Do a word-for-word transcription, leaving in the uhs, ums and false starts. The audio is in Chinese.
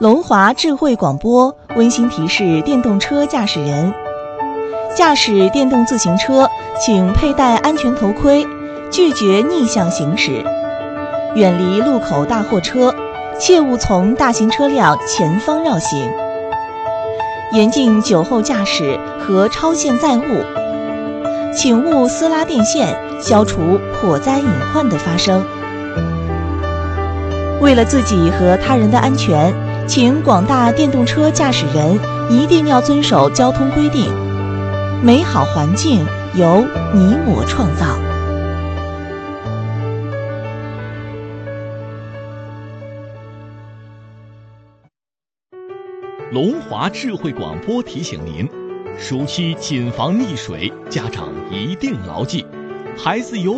龙华智慧广播温馨提示电动车驾驶人：驾驶电动自行车，请佩戴安全头盔，拒绝逆向行驶，远离路口大货车，切勿从大型车辆前方绕行，严禁酒后驾驶和超限载物，请勿撕拉电线，消除火灾隐患的发生。为了自己和他人的安全，请广大电动车驾驶人一定要遵守交通规定。美好环境由你我创造。 龙华智慧广播提醒您：暑期谨防溺水，家长一定牢记，孩子游